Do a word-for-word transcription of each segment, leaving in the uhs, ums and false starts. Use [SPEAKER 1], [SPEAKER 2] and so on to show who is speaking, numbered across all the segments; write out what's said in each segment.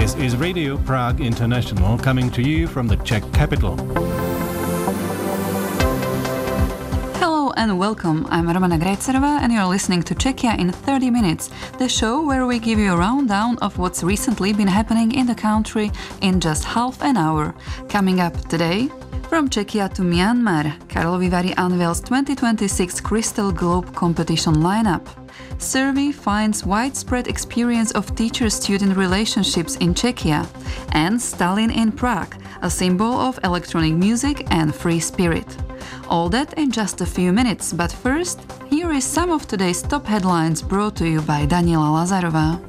[SPEAKER 1] This is Radio Prague International coming to you from the Czech capital.
[SPEAKER 2] Hello and welcome. I'm Romana Grejcerova and you're listening to Czechia in thirty minutes, the show where we give you a rundown of what's recently been happening in the country in just half an hour. Coming up today, from Czechia to Myanmar, Karlovy Vary unveils twenty twenty-six Crystal Globe competition lineup. Survey finds widespread experience of teacher-student relationships in Czechia, and Stalin in Prague, a symbol of electronic music and free spirit. All that in just a few minutes, but first, here is some of today's top headlines brought to you by Daniela Lazarova.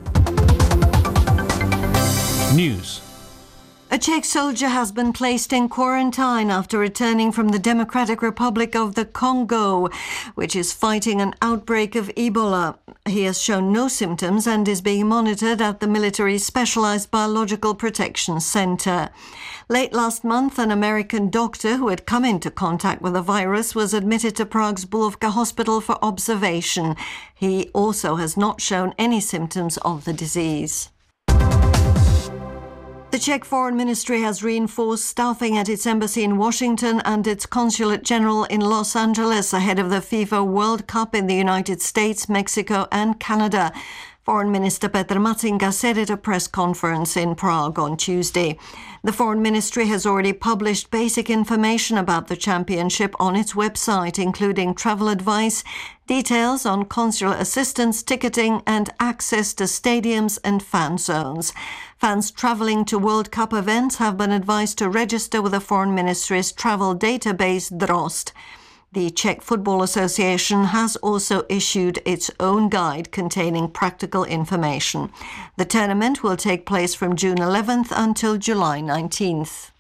[SPEAKER 1] News.
[SPEAKER 3] A Czech soldier has been placed in quarantine after returning from the Democratic Republic of the Congo, which is fighting an outbreak of Ebola. He has shown no symptoms and is being monitored at the military specialized biological protection center. Late last month, an American doctor who had come into contact with the virus was admitted to Prague's Bulovka Hospital for observation. He also has not shown any symptoms of the disease. The Czech Foreign Ministry has reinforced staffing at its embassy in Washington and its consulate general in Los Angeles ahead of the FIFA World Cup in the United States, Mexico and Canada. Foreign Minister Petr Matzinga said at a press conference in Prague on Tuesday. The Foreign Ministry has already published basic information about the championship on its website, including travel advice, details on consular assistance, ticketing and access to stadiums and fan zones. Fans travelling to World Cup events have been advised to register with the Foreign Ministry's travel database DROST. The Czech Football Association has also issued its own guide containing practical information. The tournament will take place from June eleventh until July nineteenth.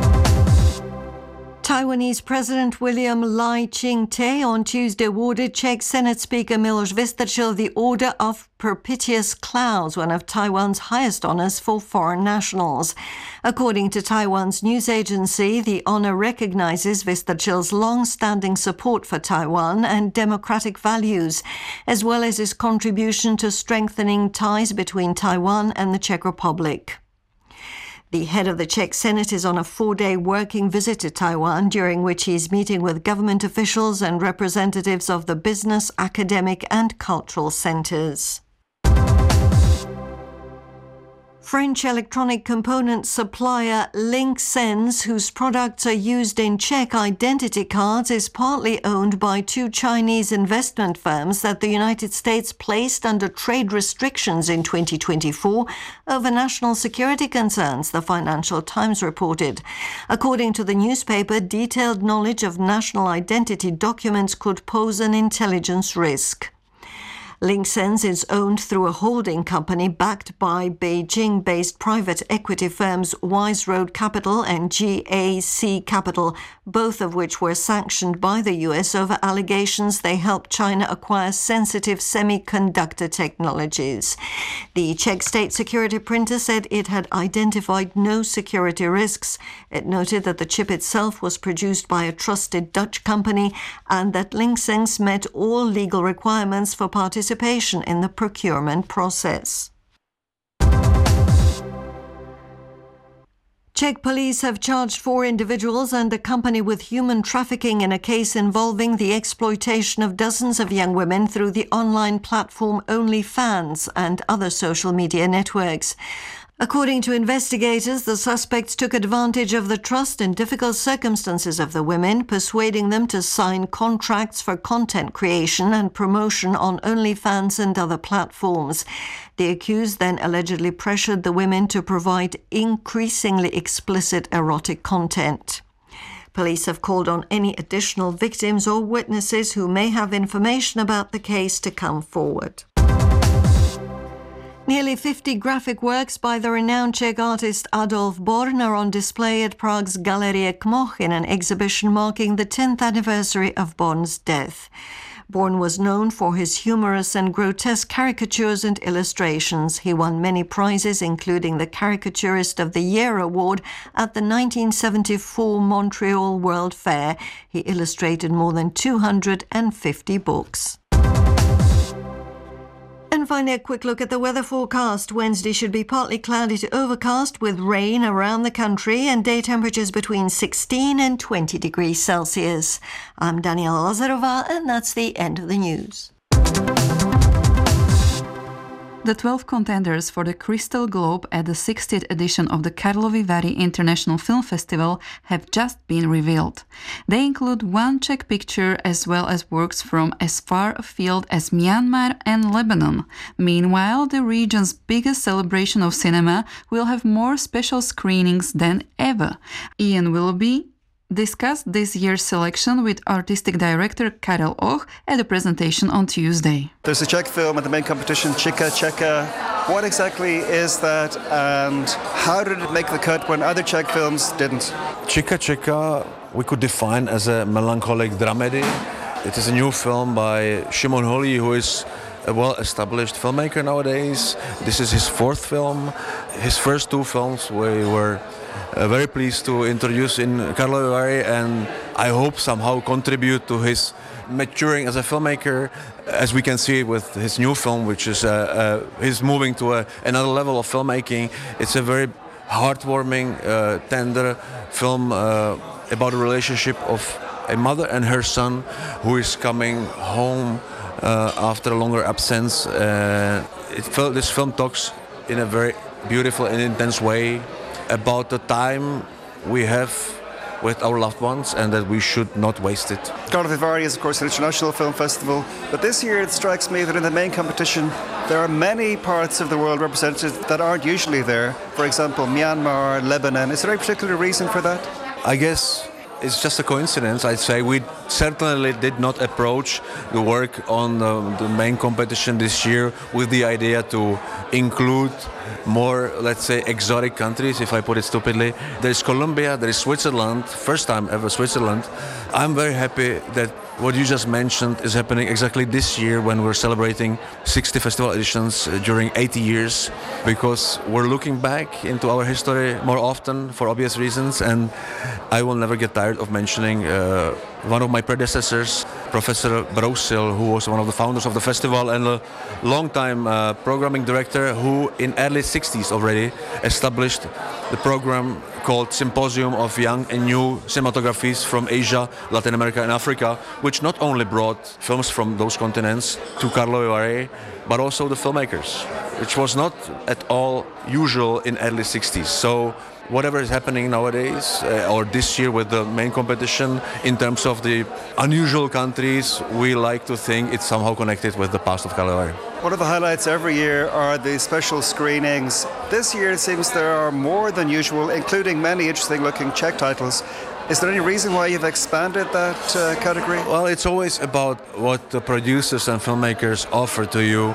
[SPEAKER 3] Taiwanese President William Lai Ching-te on Tuesday awarded Czech Senate Speaker Miloš Vystrčil the Order of Propitious Clouds, one of Taiwan's highest honors for foreign nationals. According to Taiwan's news agency, the honor recognizes Vystrčil's long-standing support for Taiwan and democratic values, as well as his contribution to strengthening ties between Taiwan and the Czech Republic. The head of the Czech Senate is on a four-day working visit to Taiwan, during which he is meeting with government officials and representatives of the business, academic and cultural centers. French electronic component supplier Linxens, whose products are used in Czech identity cards, is partly owned by two Chinese investment firms that the United States placed under trade restrictions in twenty twenty-four over national security concerns, the Financial Times reported. According to the newspaper, detailed knowledge of national identity documents could pose an intelligence risk. Linxens is owned through a holding company backed by Beijing-based private equity firms Wise Road Capital and G A C Capital, both of which were sanctioned by the U S over allegations they helped China acquire sensitive semiconductor technologies. The Czech state security printer said it had identified no security risks. It noted that the chip itself was produced by a trusted Dutch company and that Linxens met all legal requirements for participation in the procurement process. Czech police have charged four individuals and a company with human trafficking in a case involving the exploitation of dozens of young women through the online platform OnlyFans and other social media networks. According to investigators, the suspects took advantage of the trust and difficult circumstances of the women, persuading them to sign contracts for content creation and promotion on OnlyFans and other platforms. The accused then allegedly pressured the women to provide increasingly explicit erotic content. Police have called on any additional victims or witnesses who may have information about the case to come forward. Nearly fifty graphic works by the renowned Czech artist Adolf Born are on display at Prague's Galerie Kmoch in an exhibition marking the tenth anniversary of Born's death. Born was known for his humorous and grotesque caricatures and illustrations. He won many prizes, including the Caricaturist of the Year award at the nineteen seventy-four Montreal World Fair. He illustrated more than two hundred fifty books. And finally, a quick look at the weather forecast. Wednesday should be partly cloudy to overcast with rain around the country and day temperatures between sixteen and twenty degrees Celsius. I'm Daniela Lazarova, and that's the end of the news.
[SPEAKER 2] The twelve contenders for the Crystal Globe at the sixtieth edition of the Karlovy Vary International Film Festival have just been revealed. They include one Czech picture as well as works from as far afield as Myanmar and Lebanon. Meanwhile, the region's biggest celebration of cinema will have more special screenings than ever. Ian Willoughby discussed this year's selection with artistic director Karel Och at a presentation on Tuesday.
[SPEAKER 4] There's a Czech film at the main competition, Chica Cheka. What exactly is that, and how did it make the cut when other Czech films didn't?
[SPEAKER 5] Chica Cheka we could define as a melancholic dramedy. It is a new film by Šimon Holý, who is a well-established filmmaker nowadays. This is his fourth film. His first two films we were Uh, very pleased to introduce in Karlovy Vary, and I hope somehow contribute to his maturing as a filmmaker, as we can see with his new film, which is uh, uh, he's moving to a, another level of filmmaking. It's a very heartwarming, uh, tender film uh, about a relationship of a mother and her son who is coming home uh, after a longer absence. Uh, it felt, this film talks in a very beautiful and intense way about the time we have with our loved ones and that we should not waste it.
[SPEAKER 4] Karlovy Vary is of course an international film festival, but this year it strikes me that in the main competition there are many parts of the world represented that aren't usually there. For example, Myanmar, Lebanon. Is there a particular reason for that?
[SPEAKER 5] I guess it's just a coincidence. I'd say we certainly did not approach the work on the, the main competition this year with the idea to include more, let's say, exotic countries, if I put it stupidly. There's Colombia, there is Switzerland, first time ever Switzerland. I'm very happy that what you just mentioned is happening exactly this year when we're celebrating sixty festival editions during eighty years, because we're looking back into our history more often for obvious reasons, and I will never get tired of mentioning uh, one of my predecessors, Professor Brousil, who was one of the founders of the festival and a long-time uh, programming director who in early sixties already established the program called Symposium of Young and New Cinematographies from Asia, Latin America and Africa, which not only brought films from those continents to Karlovy Vary, but also the filmmakers, which was not at all usual in early sixties. So whatever is happening nowadays, uh, or this year with the main competition, in terms of the unusual countries, we like to think it's somehow connected with the past of Karlovy Vary.
[SPEAKER 4] One of the highlights every year are the special screenings. This year it seems there are more than usual, including many interesting looking Czech titles. Is there any reason why you've expanded that uh, category?
[SPEAKER 5] Well, it's always about what the producers and filmmakers offer to you.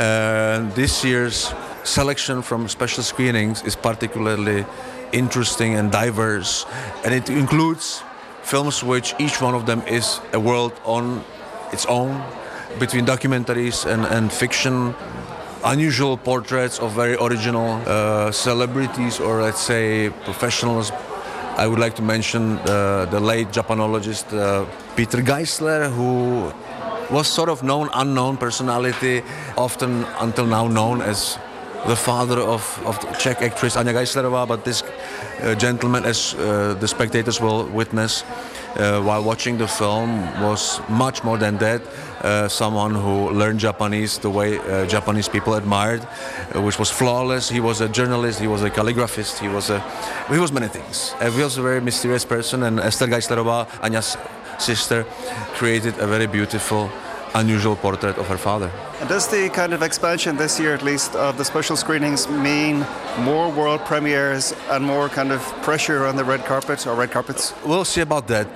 [SPEAKER 5] Uh, this year's selection from special screenings is particularly interesting and diverse, and it includes films which each one of them is a world on its own, between documentaries and, and fiction, unusual portraits of very original uh, celebrities or let's say professionals. I would like to mention uh, the late Japanologist uh, Peter Geisler, who was sort of known, unknown personality, often until now known as the father of, of the Czech actress Anja Geislerová, but this uh, gentleman, as uh, the spectators will witness uh, while watching the film, was much more than that. Uh, someone who learned Japanese the way uh, Japanese people admired, uh, which was flawless. He was a journalist, he was a calligraphist, he was a he was many things. Uh, he was a very mysterious person, and Esther Geislerová, Anja's sister, created a very beautiful, unusual portrait of her father.
[SPEAKER 4] And does the kind of expansion this year, at least, of the special screenings mean more world premieres and more kind of pressure on the red carpet or red carpets?
[SPEAKER 5] We'll see about that.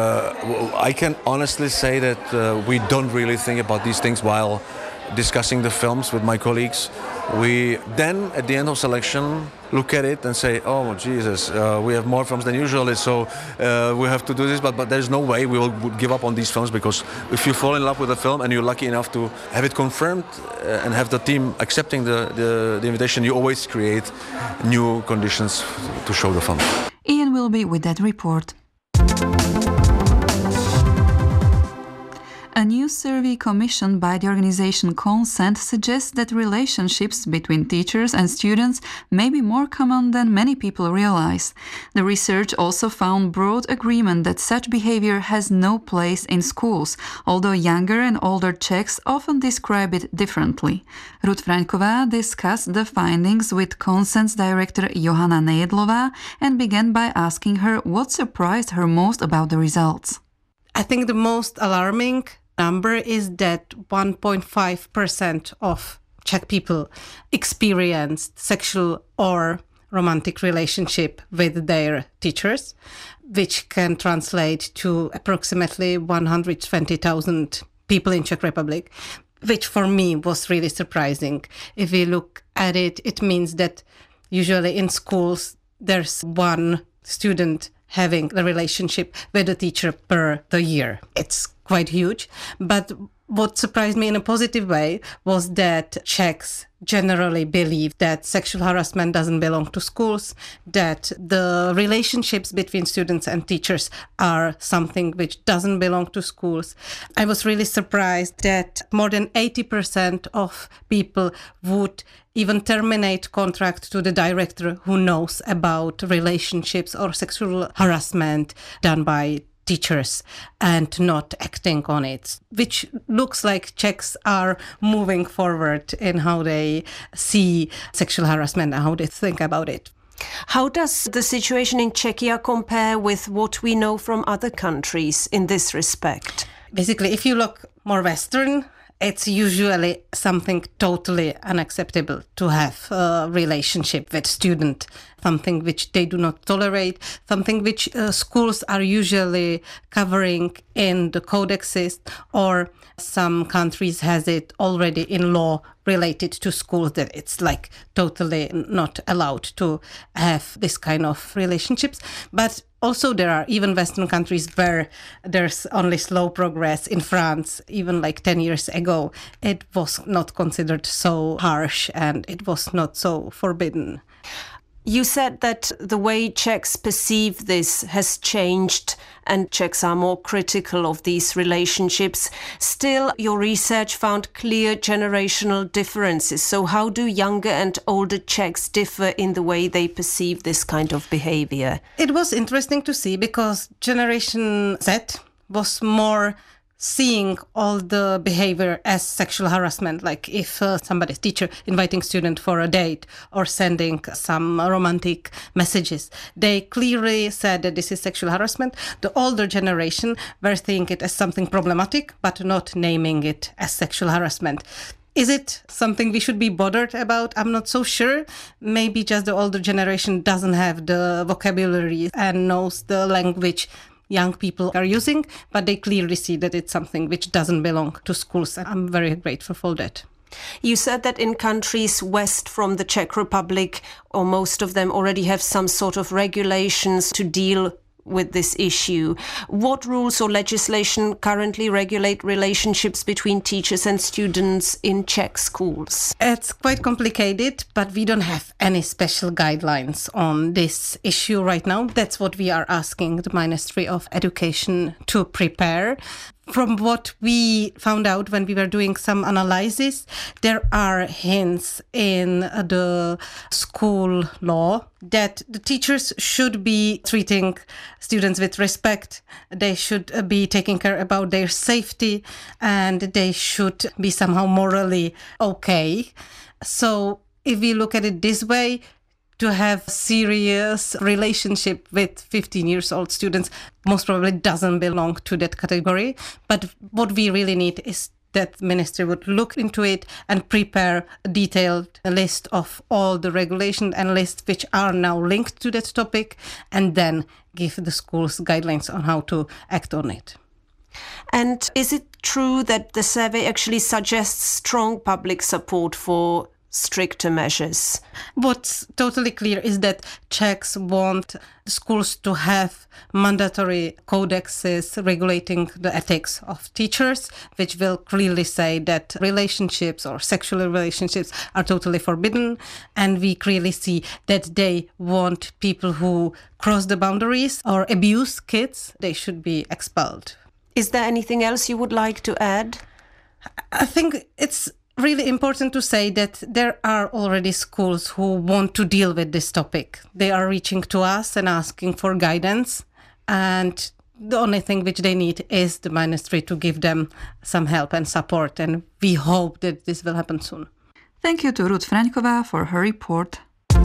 [SPEAKER 5] Uh, I can honestly say that uh, we don't really think about these things while discussing the films with my colleagues. We then, at the end of selection, look at it and say, oh, Jesus, uh, we have more films than usually, so uh, we have to do this, but, but there's no way we will give up on these films, because if you fall in love with a film and you're lucky enough to have it confirmed uh, and have the team accepting the, the, the invitation, you always create new conditions to show the film.
[SPEAKER 2] Ian will be with that report. A new survey commissioned by the organization Consent suggests that relationships between teachers and students may be more common than many people realize. The research also found broad agreement that such behavior has no place in schools, although younger and older Czechs often describe it differently. Ruth Franková discussed the findings with Consent's director Johanna Nejedlová and began by asking her what surprised her most about the results.
[SPEAKER 6] I think the most alarming number is that one point five percent of Czech people experienced sexual or romantic relationship with their teachers, which can translate to approximately one hundred twenty thousand people in Czech Republic, which for me was really surprising. If we look at it, it means that usually in schools there's one student having a relationship with a teacher per the year. It's quite huge. But what surprised me in a positive way was that Czechs generally believe that sexual harassment doesn't belong to schools, that the relationships between students and teachers are something which doesn't belong to schools. I was really surprised that more than eighty percent of people would even terminate contract to the director who knows about relationships or sexual harassment done by teachers and not acting on it, which looks like Czechs are moving forward in how they see sexual harassment and how they think about it.
[SPEAKER 7] How does the situation in Czechia compare with what we know from other countries in this respect?
[SPEAKER 6] Basically, if you look more Western, it's usually something totally unacceptable to have a relationship with student, something which they do not tolerate, something which uh, schools are usually covering in the codexes, or some countries has it already in law related to schools that it's like totally not allowed to have this kind of relationships. But also there are even Western countries where there's only slow progress. In France, even like ten years ago, it was not considered so harsh and it was not so forbidden.
[SPEAKER 7] You said that the way Czechs perceive this has changed and Czechs are more critical of these relationships. Still, your research found clear generational differences. So how do younger and older Czechs differ in the way they perceive this kind of behavior?
[SPEAKER 6] It was interesting to see because Generation Z was more seeing all the behavior as sexual harassment, like if uh, somebody's teacher inviting student for a date or sending some romantic messages, they clearly said that this is sexual harassment. The older generation were seeing it as something problematic, but not naming it as sexual harassment. Is it something we should be bothered about? I'm not so sure. Maybe just the older generation doesn't have the vocabulary and knows the language young people are using, but they clearly see that it's something which doesn't belong to schools. And I'm very grateful for that.
[SPEAKER 7] You said that in countries west from the Czech Republic, or most of them already have some sort of regulations to deal with this issue. What rules or legislation currently regulate relationships between teachers and students in Czech schools?
[SPEAKER 6] It's quite complicated, but we don't have any special guidelines on this issue right now. That's what we are asking the Ministry of Education to prepare. From what we found out when we were doing some analysis, there are hints in the school law that the teachers should be treating students with respect. They should be taking care about their safety and they should be somehow morally okay. So if we look at it this way, to have serious relationship with fifteen years old students most probably doesn't belong to that category. But what we really need is that ministry would look into it and prepare a detailed list of all the regulations and lists which are now linked to that topic, and then give the schools guidelines on how to act on it.
[SPEAKER 7] And is it true that the survey actually suggests strong public support for stricter measures?
[SPEAKER 6] What's totally clear is that Czechs want schools to have mandatory codexes regulating the ethics of teachers, which will clearly say that relationships or sexual relationships are totally forbidden. And we clearly see that they want people who cross the boundaries or abuse kids, they should be expelled.
[SPEAKER 7] Is there anything else you would like to add?
[SPEAKER 6] I think it's really important to say that there are already schools who want to deal with this topic. They are reaching to us and asking for guidance, and the only thing which they need is the ministry to give them some help and support, and we hope that this will happen soon.
[SPEAKER 2] Thank you to Ruth Fraňková for her report.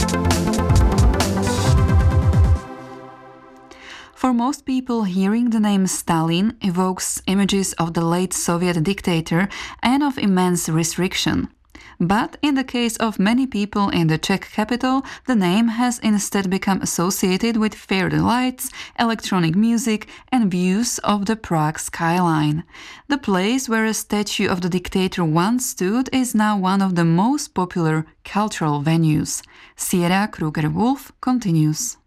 [SPEAKER 2] For most people, hearing the name Stalin evokes images of the late Soviet dictator and of immense restriction. But in the case of many people in the Czech capital, the name has instead become associated with fairy lights, electronic music, and views of the Prague skyline. The place where a statue of the dictator once stood is now one of the most popular cultural venues. Sierra Kruger-Wolf continues.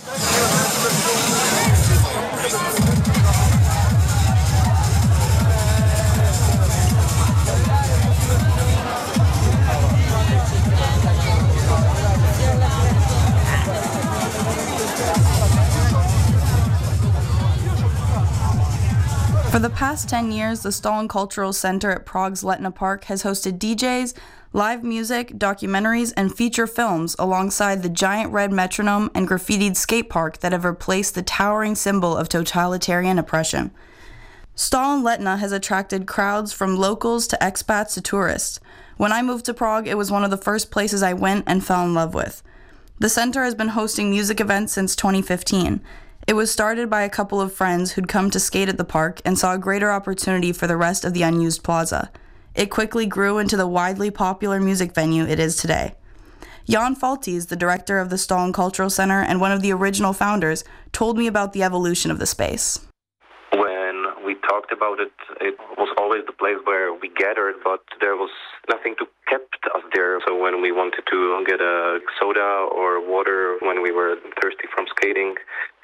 [SPEAKER 8] For the past ten years, the Stalin Cultural Center at Prague's Letna Park has hosted D Js, live music, documentaries, and feature films alongside the giant red metronome and graffitied skate park that have replaced the towering symbol of totalitarian oppression. Stalin Letna has attracted crowds from locals to expats to tourists. When I moved to Prague, it was one of the first places I went and fell in love with. The center has been hosting music events since twenty fifteen. It was started by a couple of friends who'd come to skate at the park and saw a greater opportunity for the rest of the unused plaza. It quickly grew into the widely popular music venue it is today. Jan Faltis, the director of the Stalin Cultural Center and one of the original founders, told me about the evolution of the space.
[SPEAKER 9] When we talked about it, it was always the place where we gathered, but there was nothing to kept us there. So when we wanted to get a soda or water, when we were thirsty from skating,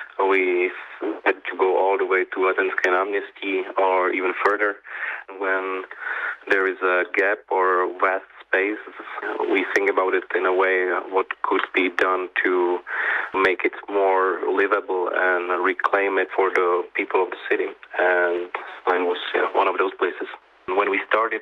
[SPEAKER 9] we had to go all the way to Atenské náměstí or even further. When there is a gap or vast space, we think about it in a way what could be done to make it more livable and reclaim it for the people of the city. And Stalin was yeah, one of those places. When we started,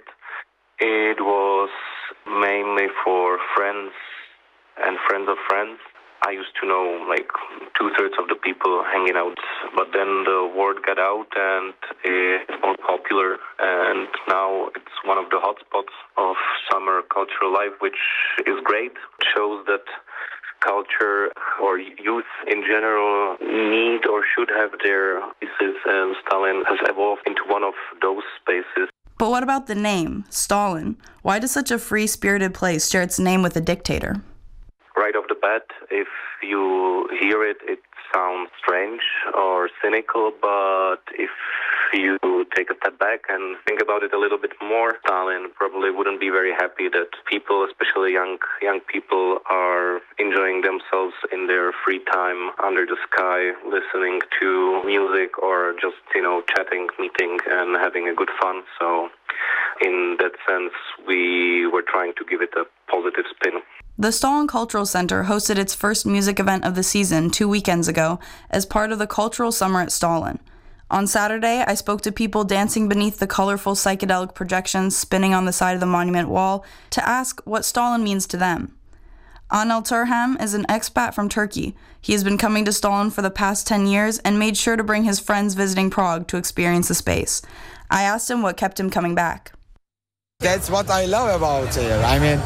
[SPEAKER 9] it was mainly for friends and friends of friends. I used to know like two-thirds of the people hanging out, but then the word got out and it's more popular, and now it's one of the hotspots of summer cultural life, which is great. It shows that culture or youth in general need or should have their places, and Stalin has evolved into one of those spaces.
[SPEAKER 8] But what about the name, Stalin? Why does such a free-spirited place share its name with a dictator?
[SPEAKER 9] Right off the bat, if you hear it, it sounds strange or cynical, but if you take a step back and think about it a little bit more, Stalin probably wouldn't be very happy that people, especially young young people, are enjoying themselves in their free time under the sky, listening to music or just, you know, chatting, meeting and having a good fun. So in that sense, we were trying to give it a positive spin.
[SPEAKER 8] The Stalin Cultural Center hosted its first music event of the season two weekends ago as part of the Cultural Summer at Stalin. On Saturday, I spoke to people dancing beneath the colorful psychedelic projections spinning on the side of the monument wall to ask what Stalin means to them. Anel Turham is an expat from Turkey. He has been coming to Stalin for the past ten years and made sure to bring his friends visiting Prague to experience the space. I asked him what kept him coming back.
[SPEAKER 10] That's what I love about here. I mean,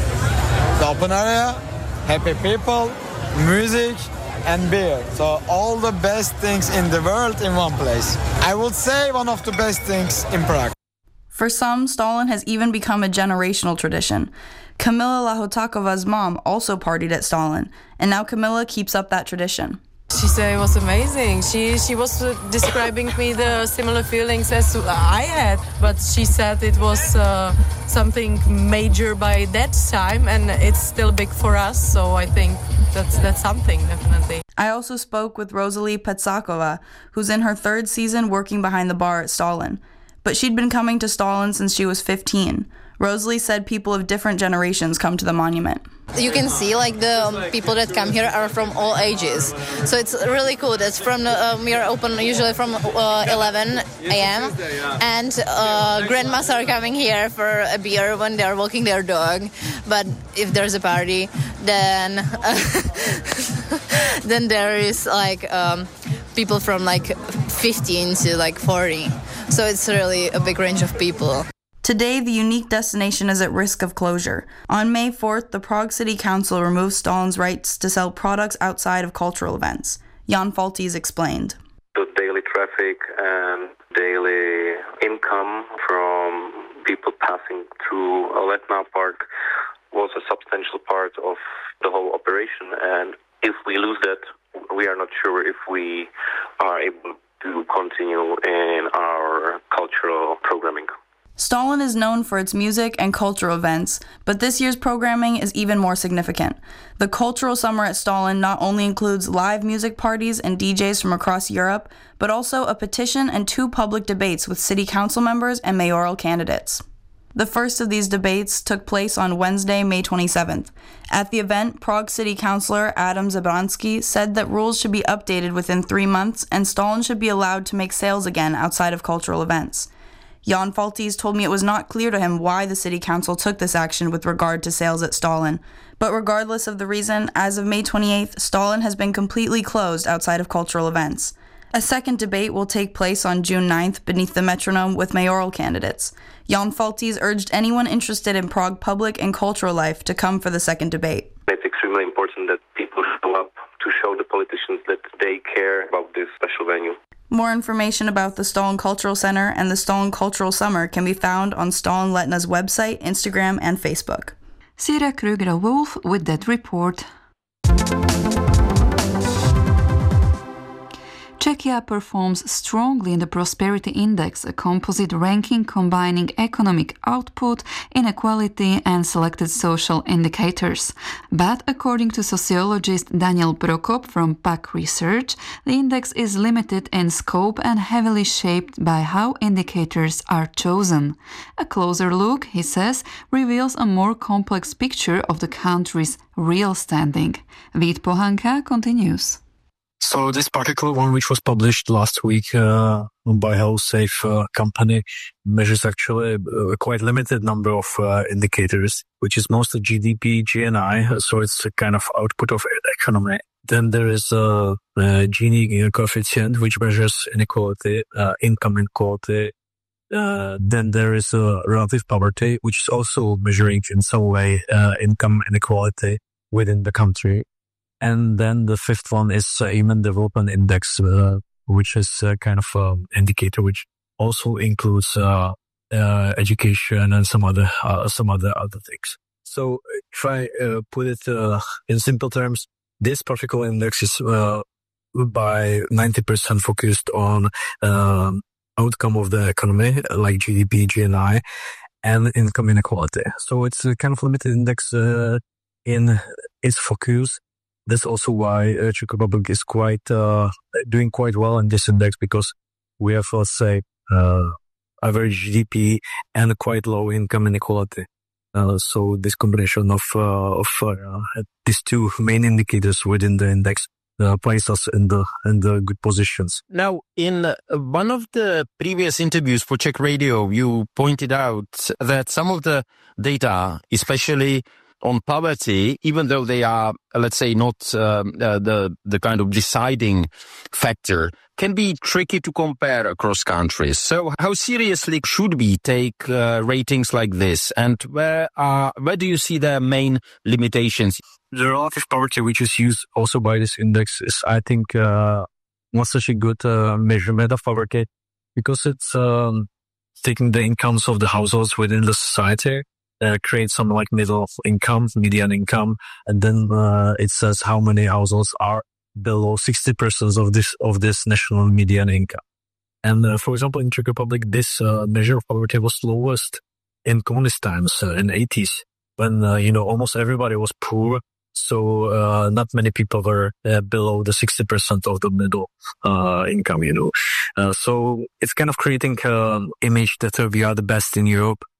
[SPEAKER 10] the open area, happy people, music, and beer. So all the best things in the world in one place. I would say one of the best things in Prague.
[SPEAKER 8] For some, Stalin has even become a generational tradition. Kamila Lahotakova's mom also partied at Stalin, and now Kamila keeps up that tradition.
[SPEAKER 11] She said it was amazing. She she was uh, describing me the similar feelings as I had, but she said it was uh, something major by that time, and it's still big for us. So I think that's that's something definitely.
[SPEAKER 8] I also spoke with Rosalie Petsakova, who's in her third season working behind the bar at Stalin, but she'd been coming to Stalin since she was fifteen. Rosalie said people of different generations come to the monument.
[SPEAKER 12] You can see like the um, people that come here are from all ages, so it's really cool. That's from um, we are open usually from uh, eleven a.m. and uh, grandmas are coming here for a beer when they are walking their dog. But if there's a party, then uh, then there is like um, people from like fifteen to like forty. So it's really a big range of people.
[SPEAKER 8] Today, the unique destination is at risk of closure. On May fourth, the Prague City Council removed Stalin's rights to sell products outside of cultural events. Jan Faltys explained.
[SPEAKER 9] The daily traffic and daily income from people passing through Letná Park was a substantial part of the whole operation. And if we lose that, we are not sure if we are able to continue in our cultural programming.
[SPEAKER 8] Stalin is known for its music and cultural events, but this year's programming is even more significant. The Cultural Summer at Stalin not only includes live music parties and D Js from across Europe, but also a petition and two public debates with city council members and mayoral candidates. The first of these debates took place on Wednesday, May twenty-seventh. At the event, Prague City Councillor Adam Zabransky said that rules should be updated within three months and Stalin should be allowed to make sales again outside of cultural events. Jan Faltys told me it was not clear to him why the city council took this action with regard to sales at Stalin. But regardless of the reason, as of May twenty-eighth, Stalin has been completely closed outside of cultural events. A second debate will take place on June ninth beneath the metronome with mayoral candidates. Jan Faltys urged anyone interested in Prague public and cultural life to come for the second debate.
[SPEAKER 9] It's extremely important that people show up to show the politicians that they care about this special venue.
[SPEAKER 8] More information about the Stalin Cultural Center and the Stalin Cultural Summer can be found on Stalin Letna's website, Instagram, and Facebook.
[SPEAKER 2] Sira Kruger-Wolf with that report. Czechia performs strongly in the Prosperity Index, a composite ranking combining economic output, inequality and selected social indicators. But according to sociologist Daniel Prokop from P A C Research, the index is limited in scope and heavily shaped by how indicators are chosen. A closer look, he says, reveals a more complex picture of the country's real standing. Vít Pohanka continues.
[SPEAKER 13] So this particular one, which was published last week uh, by HelloSafe uh, company, measures actually a quite limited number of uh, indicators, which is mostly G D P, G N I, so it's a kind of output of economy. Then there is a, a Gini coefficient, which measures inequality, uh, income inequality. Uh, then there is a relative poverty, which is also measuring in some way uh, income inequality within the country. And then the fifth one is uh, Human Development Index, uh, which is a kind of um, indicator which also includes uh, uh, education and some other uh, some other other things. So try uh, put it uh, in simple terms. This particular index is uh, by ninety percent focused on uh, outcome of the economy, like G D P, G N I, and income inequality. So it's a kind of limited index uh, in its focus. That's also why uh, Czech Republic is quite uh, doing quite well in this index, because we have, let's say, uh, average G D P and quite low income inequality. Uh, so this combination of uh, of uh, these two main indicators within the index uh, place us in the in the good positions.
[SPEAKER 14] Now, in one of the previous interviews for Czech Radio, you pointed out that some of the data, especially on poverty, even though they are, let's say, not um, uh, the the kind of deciding factor, can be tricky to compare across countries. So how seriously should we take uh, ratings like this? And where are, where do you see the main limitations?
[SPEAKER 13] The relative poverty, which is used also by this index, is, I think, uh, not such a good uh, measurement of poverty, because it's um, taking the incomes of the households within the society, Uh, create some like middle income, median income, and then uh, it says how many households are below sixty percent of this of this national median income. And uh, for example, in Czech Republic, this uh, measure of poverty was lowest in communist times, uh, in the eighties, when uh, you know almost everybody was poor. So uh, not many people were uh, below the sixty percent of the middle uh, income. You know, uh, so it's kind of creating an image that uh, we are the best in Europe.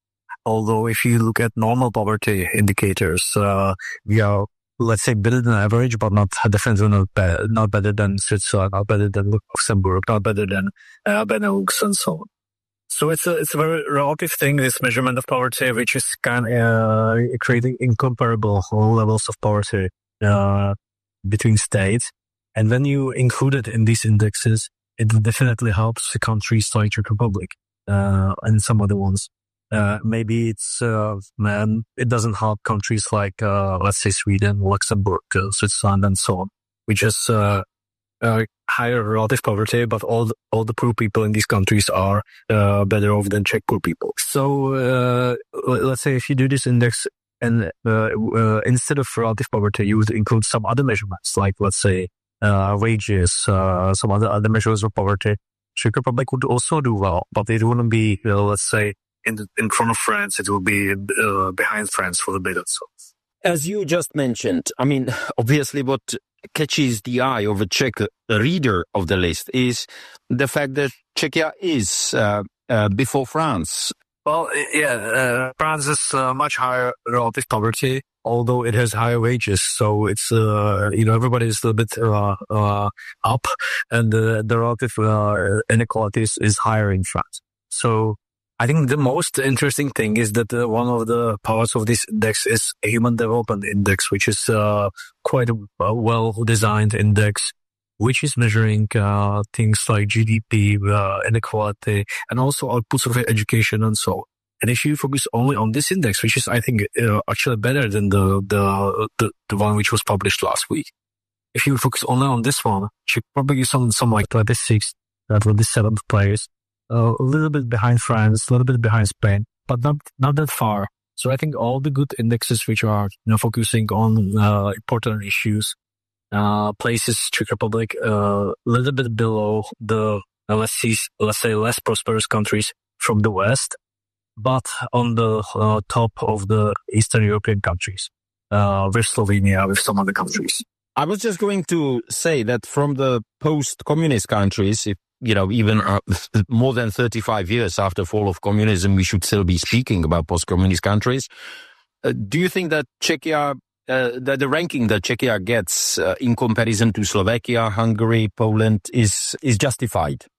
[SPEAKER 13] Although if you look at normal poverty indicators, uh, we are, let's say, better than average, but not definitely not, be- not better than Switzerland, not better than Luxembourg, not better than uh, Benelux and so on. So it's a it's a very relative thing, this measurement of poverty, which is kind of uh, creating incomparable levels of poverty uh, between states. And when you include it in these indexes, it definitely helps the countries like Czech Republic uh, and some other ones. Uh, maybe it's uh, man, it doesn't help countries like uh, let's say Sweden, Luxembourg, uh, Switzerland, and so on, which is uh, uh, higher relative poverty, but all the, all the poor people in these countries are uh, better off than Czech poor people. So uh, let's say if you do this index and uh, uh, instead of relative poverty, you would include some other measurements, like let's say uh, wages, uh, some other other measures of poverty. Czech Republic would also do well, but it wouldn't be, uh, let's say, in the, in front of France. It will be uh, behind France for the bit. So,
[SPEAKER 14] as you just mentioned, I mean, obviously, what catches the eye of a Czech reader of the list is the fact that Czechia is uh, uh, before France.
[SPEAKER 13] Well, yeah, uh, France is uh, much higher relative poverty, although it has higher wages. So it's, uh, you know, everybody is a little bit uh, uh, up, and uh, the relative uh, inequalities is higher in France. So I think the most interesting thing is that uh, one of the parts of this index is a Human Development Index, which is uh, quite a, a well-designed index, which is measuring uh, things like G D P, uh, inequality, and also outputs of education and so on. And if you focus only on this index, which is, I think, uh, actually better than the, the the the one which was published last week, if you focus only on this one, Czech Republic is on some like twenty-sixth, uh, twenty-seventh place, uh, a little bit behind France, a little bit behind Spain, but not not that far. So I think all the good indexes which are, you know, focusing on uh, important issues, Uh, places Czech Republic a uh, little bit below the uh, let's see, let's say less prosperous countries from the West, but on the uh, top of the Eastern European countries, uh, with Slovenia, with some other countries.
[SPEAKER 14] I was just going to say that from the post-communist countries, if, you know, even uh, more than thirty-five years after fall of communism, we should still be speaking about post-communist countries. Uh, do you think that Czechia Uh, that the ranking that Czechia gets uh, in comparison to Slovakia, Hungary, Poland is is justified?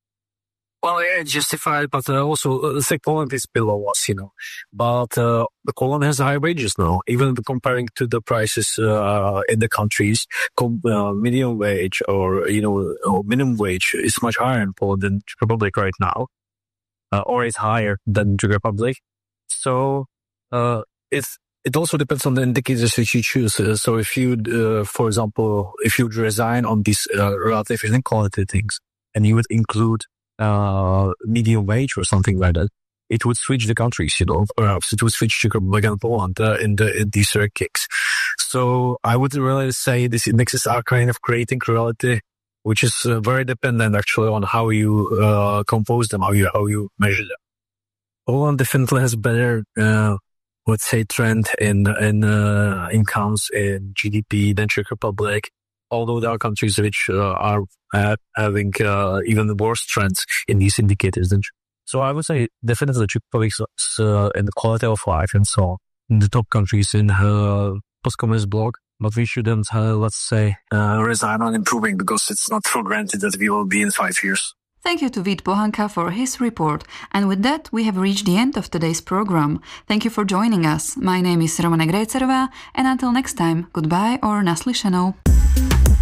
[SPEAKER 13] Well, yeah, it's justified, but uh, also, uh, say Poland is below us, you know. But uh, Poland has high wages now, even comparing to the prices uh, in the countries. Com- uh, minimum wage or, you know, or minimum wage is much higher in Poland than Czech Republic right now, uh, or is higher than Czech Republic. So uh, it's It also depends on the indicators that you choose. Uh, so if you, uh, for example, if you resign on these uh, relative inequality things and you would include uh, medium wage or something like that, it would switch the countries, you know, perhaps it would switch Czech Republic and Poland uh, in, the, in these kicks. So I would really say these indexes are kind of creating reality, which is uh, very dependent actually on how you uh, compose them, how you, how you measure them. Poland definitely has better uh, let's say trend in in uh, incomes in G D P than Czech Republic, although there are countries which uh, are uh, having uh, even worse trends in these indicators than. So I would say definitely Czech Republic is uh, in the quality of life and so on in the top countries in uh, post-communist bloc, but we shouldn't uh, let's say uh, resign on improving, because it's not for granted that we will be in five years.
[SPEAKER 2] Thank you to Vít Pohanka for his report. And with that, we have reached the end of today's program. Thank you for joining us. My name is Romana Grécerová, and until next time, goodbye or naslyšenou.